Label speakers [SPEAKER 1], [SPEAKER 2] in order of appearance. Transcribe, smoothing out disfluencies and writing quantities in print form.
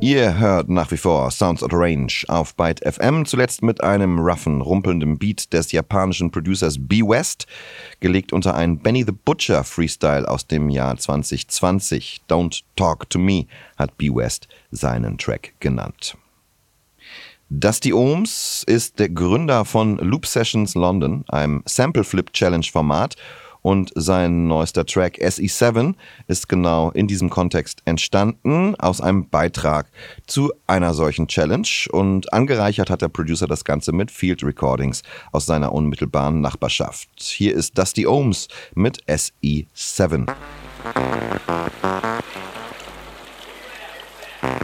[SPEAKER 1] Ihr hört nach wie vor Sounds Out of Range auf Byte FM, zuletzt mit einem roughen, rumpelnden Beat des japanischen Producers B West, gelegt unter einen Benny the Butcher Freestyle aus dem Jahr 2020. Don't Talk to Me hat B West seinen Track genannt. Dusty Ohms ist der Gründer von Loop Sessions London, einem Sample Flip Challenge Format, und sein neuester Track SE7 ist genau in diesem Kontext entstanden, aus einem Beitrag zu einer solchen Challenge, und angereichert hat der Producer das Ganze mit Field Recordings aus seiner unmittelbaren Nachbarschaft. Hier ist Dusty Ohms mit SE7.